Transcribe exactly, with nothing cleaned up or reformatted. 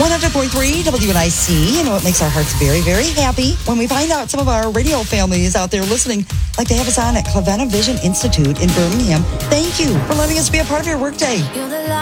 one hundred point three W N I C. You know, it makes our hearts very, very happy when we find out some of our radio families out there listening, like to have us on at Clavenna Vision Institute in Birmingham. Thank you for letting us be a part of your workday.